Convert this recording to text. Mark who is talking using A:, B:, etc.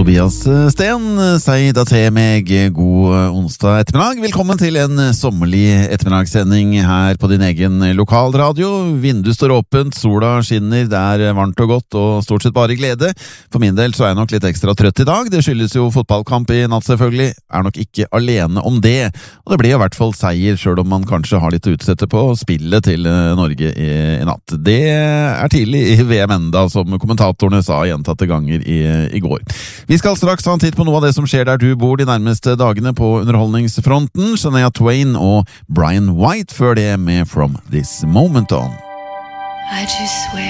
A: Tobias Sten sier da til meg god onsdag ettermiddag. Velkommen til en sommerlig ettermiddagssending her på din egen lokalradio. Vinduet står åpent, sola skinner, det er varmt og godt og stort sett bare glede. For min del så er jeg nok litt ekstra trøtt i dag. Det skyldes jo fotballkamp i natt selvfølgelig. Er nok ikke alene om det. Og det blir i hvert fall seier, selv om man kanskje har litt å utsette på spillet til Norge i natt. Det er tidlig i VM enda, som kommentatorene sa gjentatte ganger i går. Vi skal straks ta en titt på noe av det som skjer der du bor de nærmeste dagene på underholdningsfronten. Shania Twain og Brian White før det med From This Moment On.
B: I just swear